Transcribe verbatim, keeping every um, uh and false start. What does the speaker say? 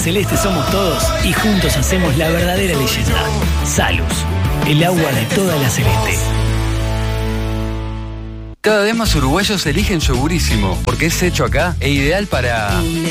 celeste somos todos y juntos hacemos la verdadera leyenda. Salus, el agua de toda la celeste. Cada vez más uruguayos eligen Yogurísimo porque es hecho acá e ideal para...